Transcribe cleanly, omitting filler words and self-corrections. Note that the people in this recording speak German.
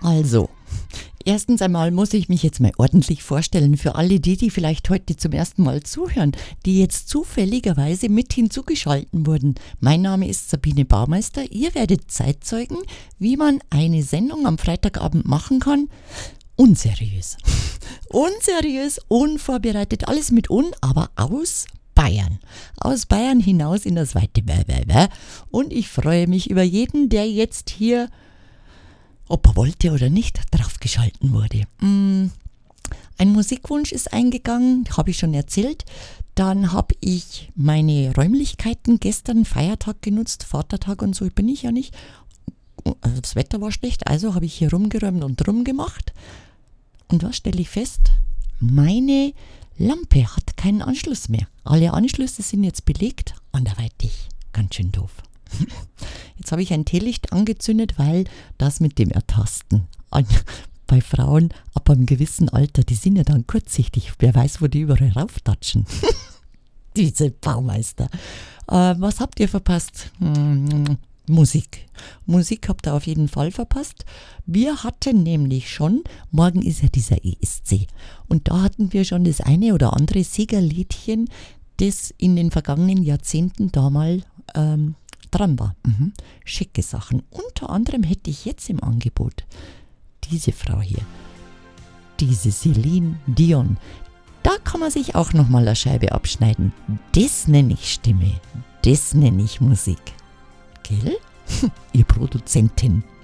Also, erstens einmal muss ich mich jetzt mal ordentlich vorstellen für alle die vielleicht heute zum ersten Mal zuhören, die jetzt zufälligerweise mit hinzugeschalten wurden. Mein Name ist Sabine Baumeister. Ihr werdet Zeitzeugen, wie man eine Sendung am Freitagabend machen kann. Unseriös. Unseriös, unvorbereitet, alles mit aber aus Bayern. Aus Bayern hinaus in das weite Wä. Und ich freue mich über jeden, der jetzt hier, ob er wollte oder nicht, draufgeschalten wurde. Ein Musikwunsch ist eingegangen, habe ich schon erzählt. Dann habe ich meine Räumlichkeiten gestern, Feiertag genutzt, Vatertag und so, bin ich ja nicht. Das Wetter war schlecht, also habe ich hier rumgeräumt und rumgemacht. Und was stelle ich fest? Meine Lampe hat keinen Anschluss mehr. Alle Anschlüsse sind jetzt belegt, anderweitig. Ganz schön doof. Jetzt habe ich ein Teelicht angezündet, weil das mit dem Ertasten bei Frauen ab einem gewissen Alter, die sind ja dann kurzsichtig. Wer weiß, wo die überall rauftatschen. Diese Baumeister. Was habt ihr verpasst? Musik. Musik habt ihr auf jeden Fall verpasst. Wir hatten nämlich schon, morgen ist ja dieser ESC. Und da hatten wir schon das eine oder andere Siegerliedchen, das in den vergangenen Jahrzehnten da mal dran war. Schicke Sachen. Unter anderem hätte ich jetzt im Angebot diese Frau hier. Diese Celine Dion. Da kann man sich auch nochmal eine Scheibe abschneiden. Das nenne ich Stimme. Das nenne ich Musik. Gell? Ihr Produzentin.